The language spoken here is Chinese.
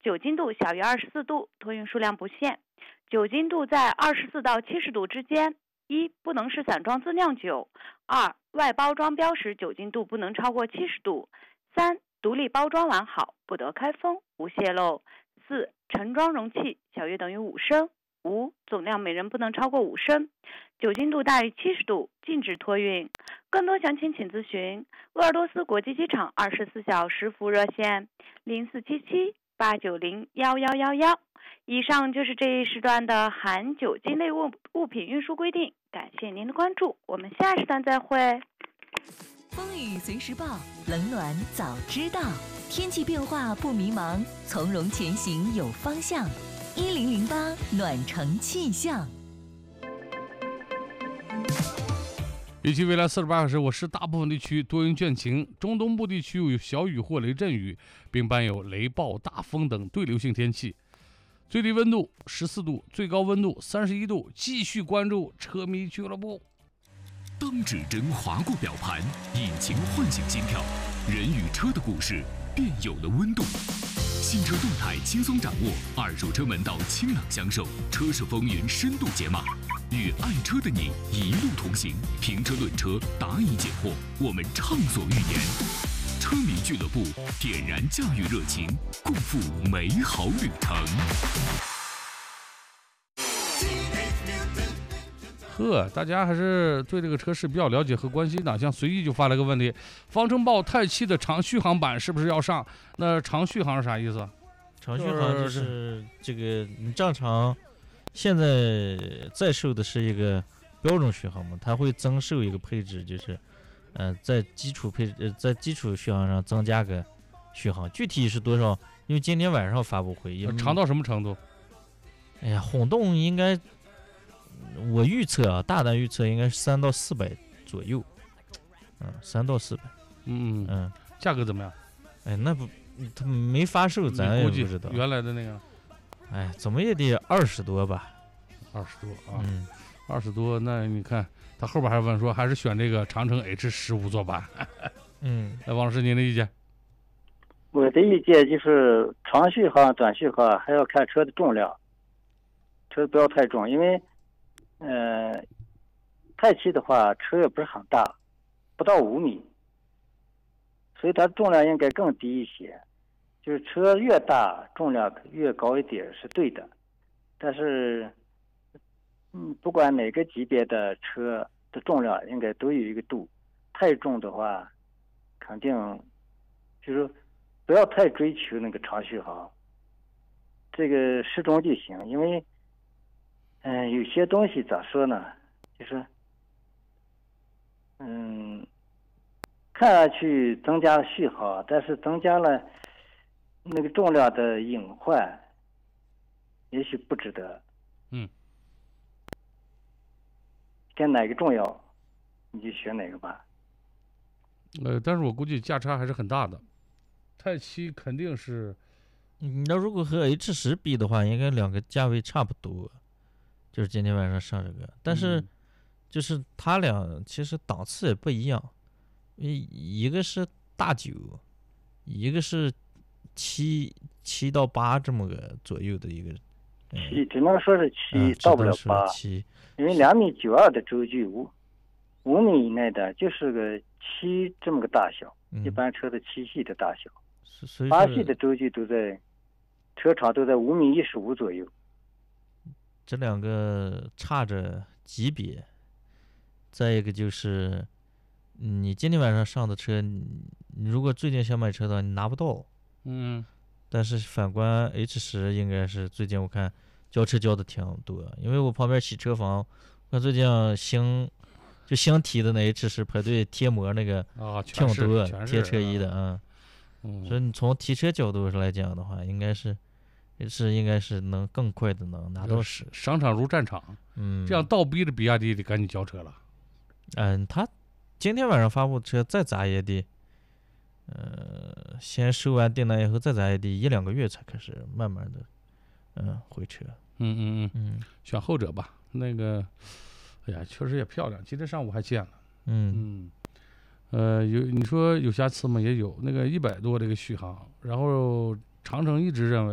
酒精度小于24度，托运数量不限。酒精度在24到70度之间。一、不能是散装自酿酒。二、外包装标识酒精度不能超过70度。三、独立包装完好，不得开封，无泄漏。四、盛装容器小于等于5升。五、总量每人不能超过5升。酒精度大于70度，禁止托运。更多详情请咨询鄂尔多斯国际机场24小时服务热线0477-890-1111。以上就是这一时段的含酒精类物品运输规定，感谢您的关注，我们下时段再会。 风雨随时报，冷暖早知道，天气变化不迷茫，从容前行有方向。1008暖城气象。 预计未来48小时，我市大部分地区多云见晴，中东部地区有小雨或雷阵雨，并伴有雷暴、大风等对流性天气。最低温度14度，最高温度31度。继续关注车迷俱乐部。 当指针划过表盘，引擎唤醒心跳，人与车的故事便有了温度。新车动态轻松掌握，二手车门道清朗销售，车市风云深度解码，与爱车的你一路同行。评车论车，答疑解惑，我们畅所欲言。车迷俱乐部点燃驾驭热情，共赴美好旅程。 大家还是对这个车市比较了解和关心的。像随意就发了个问题：方程豹泰7的长续航版是不是要上？那长续航是啥意思？ 长续航就是这个你正常现在在售的是一个标准续航嘛，它会增售一个配置，就是在基础续航上增加个续航，具体是多少？因为今天晚上发布会， 长到什么程度？ 哎呀，混动应该。我预测啊，大胆预测应该是300到400左右，300到400， 价格怎么样？ 哎，那不，他没发售，咱也不知道。 原来的那个， 哎，怎么也得20多吧 ，20多啊，20多。那你看他后边还问说，还是选这个长城 H15座版。来，王老师您的意见？ 我的意见就是长续航、短续航还要看车的重量，车不要太重，因为。泰7的话，车也不是很大，不到5米，所以它重量应该更低一些。就是车越大，重量越高一点是对的。但是，不管哪个级别的车的重量，应该都有一个度。太重的话，肯定就是不要太追求那个长续航，这个适中就行，因为。有些东西咋说呢？就是，看上去增加了续航，但是增加了那个重量的隐患，也许不值得。跟哪个重要，你就选哪个吧。 但是我估计价差还是很大的。泰7肯定是， 那如果和 H10比的话，应该两个价位差不多。就是今天晚上上这个，但是就是它俩其实档次也不一样，一个是大9，一个是7到8这么个左右的一个。 只能说是7，到不了8。因为2.92米的轴距，5米以内的就是个7这么个大小，一般车的7系的大小。8系的轴距车长都在5.15米左右。 这两个差着级别，再一个就是你今天晚上上的车，你如果最近想买车的话，你拿不到。但是反观 H10，应该是最近我看交车交的挺多，因为我旁边洗车房，我看最近新提的那 H10排队贴膜那个挺多，贴车衣的所以你从提车角度来讲的话，应该是能更快的能拿到手。 商场如战场，这样倒逼着比亚迪得赶紧交车了。 他今天晚上发布的车再咋也得，先收完订单以后再咋也得1-2个月才开始慢慢的，回车。 选后者吧。那个，哎呀，确实也漂亮。今天上午还见了。你说有瑕疵吗？也有。那个100多这个续航，然后长城一直认为。